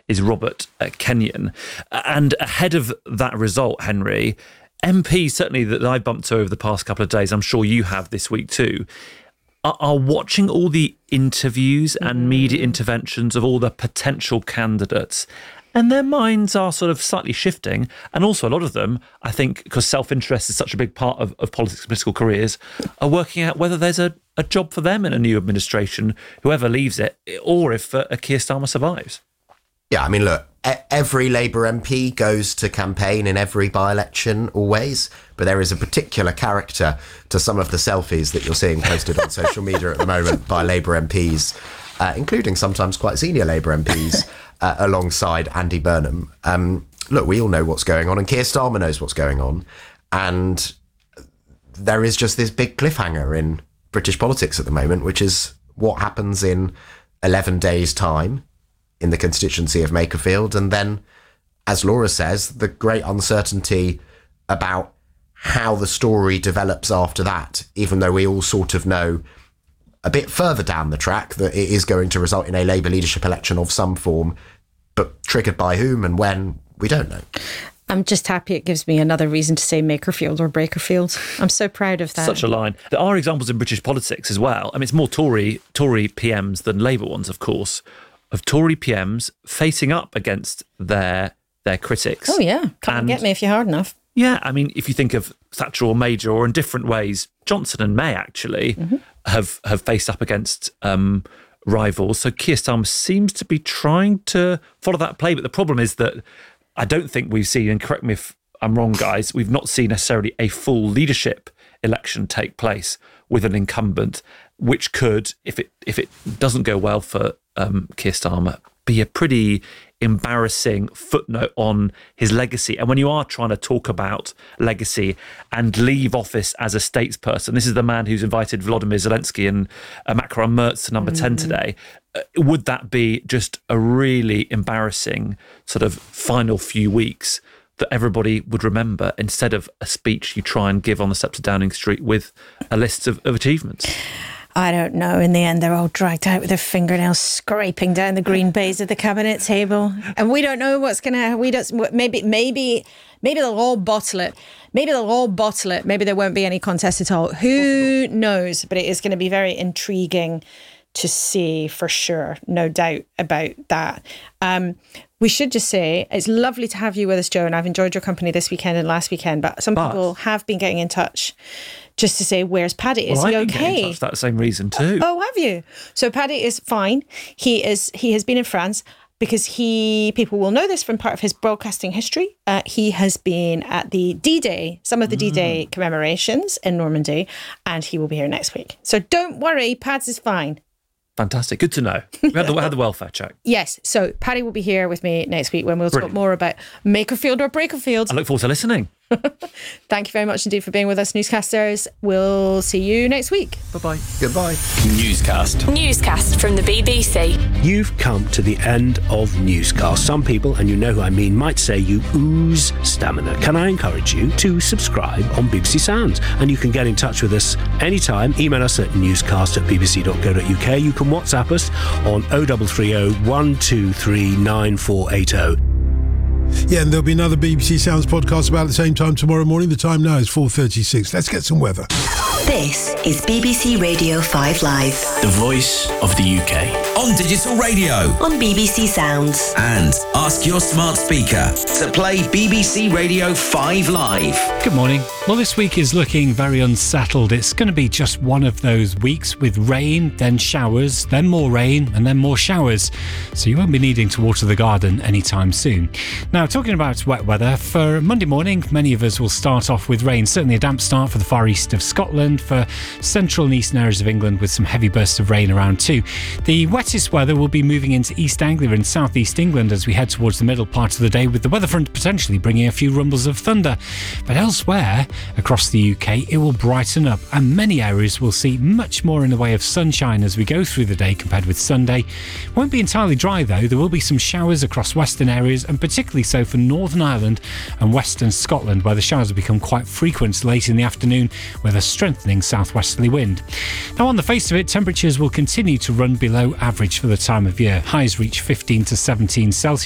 is Robert Kenyon. And ahead of that result, Henry, MPs, certainly that I bumped over the past couple of days, I'm sure you have this week too, are watching all the interviews and media interventions of all the potential candidates. And their minds are sort of slightly shifting. And also a lot of them, I think, because self-interest is such a big part of politics and political careers, are working out whether there's a job for them in a new administration, whoever leaves it, or if Keir Starmer survives. Yeah, I mean, look, every Labour MP goes to campaign in every by-election always, but there is a particular character to some of the selfies that you're seeing posted on social media at the moment by Labour MPs, including sometimes quite senior Labour MPs, alongside Andy Burnham. Look, we all know what's going on, and Keir Starmer knows what's going on, and there is just this big cliffhanger in British politics at the moment, which is what happens in 11 days' time in the constituency of Makerfield. And then, as Laura says, the great uncertainty about how the story develops after that, even though we all sort of know a bit further down the track that it is going to result in a Labour leadership election of some form, but triggered by whom and when, we don't know. I'm just happy it gives me another reason to say Makerfield or Breakerfield. I'm so proud of that. Such a line. There are examples in British politics as well. I mean, it's more Tory PMs than Labour ones, of course, of Tory PMs facing up against their critics. Oh, yeah. Come and get me if you're hard enough. Yeah, I mean, if you think of Thatcher or Major, or in different ways, Johnson and May actually have faced up against rivals. So Keir Starmer seems to be trying to follow that play. But the problem is that I don't think we've seen, and correct me if I'm wrong, guys, we've not seen necessarily a full leadership election take place with an incumbent, which could, if it doesn't go well for Keir Starmer, be a pretty embarrassing footnote on his legacy. And when you are trying to talk about legacy and leave office as a statesperson, this is the man who's invited Volodymyr Zelensky and Macron Merz to number 10 today. Would that be just a really embarrassing sort of final few weeks that everybody would remember, instead of a speech you try and give on the steps of Downing Street with a list of achievements? I don't know. In the end, they're all dragged out with their fingernails scraping down the green baize of the cabinet table, and we don't know what's gonna. Maybe they'll all bottle it. Maybe they'll all bottle it. Maybe there won't be any contest at all. Who knows? But it is going to be very intriguing to see, for sure. No doubt about that. We should just say it's lovely to have you with us, Joe, and I've enjoyed your company this weekend and last weekend. But some people have been getting in touch just to say, where's Paddy? Is he okay? I've been getting in touch for that same reason too. Oh, have you? So Paddy is fine. He has been in France because people will know this from part of his broadcasting history. He has been at the D-Day, some of the D-Day commemorations in Normandy, and he will be here next week. So don't worry, Pads is fine. Fantastic. Good to know. We had the welfare check. Yes. So Paddy will be here with me next week when we'll talk more about Makerfield or Breakerfield. I look forward to listening. Thank you very much indeed for being with us, newscasters. We'll see you next week. Bye-bye. Goodbye. Newscast from the BBC. You've come to the end of Newscast. Some people, and you know who I mean, might say you ooze stamina. Can I encourage you to subscribe on BBC Sounds? And you can get in touch with us anytime. Email us at newscast@bbc.co.uk. You can WhatsApp us on 0330 123 9480. Yeah, and there'll be another BBC Sounds podcast about the same time tomorrow morning. The time now is 4:36. Let's get some weather. This is BBC Radio 5 Live. The voice of the UK. On digital radio. On BBC Sounds. And ask your smart speaker to play BBC Radio 5 Live. Good morning. Well, this week is looking very unsettled. It's going to be just one of those weeks with rain, then showers, then more rain, and then more showers. So you won't be needing to water the garden anytime soon. Now, talking about wet weather, for Monday morning, many of us will start off with rain. Certainly a damp start for the far east of Scotland, for central and eastern areas of England, with some heavy bursts of rain around too. The wettest weather will be moving into East Anglia and South East England as we head towards the middle part of the day, with the weather front potentially bringing a few rumbles of thunder. But elsewhere across the UK, it will brighten up, and many areas will see much more in the way of sunshine as we go through the day compared with Sunday. Won't be entirely dry though. There will be some showers across western areas, and particularly so for Northern Ireland and western Scotland, where the showers will become quite frequent late in the afternoon with a strengthening southwesterly wind. Now, on the face of it, temperatures will continue to run below average for the time of year. Highs reach 15 to 17 Celsius.